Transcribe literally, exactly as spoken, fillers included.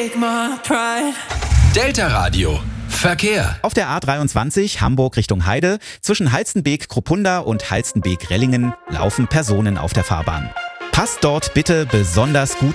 take my pride. Delta Radio. Verkehr. Auf der A dreiundzwanzig Hamburg Richtung Heide zwischen Halstenbek-Kruppunda und Halstenbek-Rellingen laufen Personen auf der Fahrbahn. Passt dort bitte besonders gut